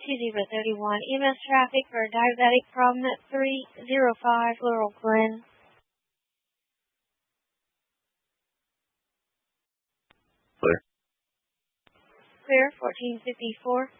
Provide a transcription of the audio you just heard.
2031. EMS traffic for diabetic problem at 305 Laurel Glen. Clear. Clear, 1454.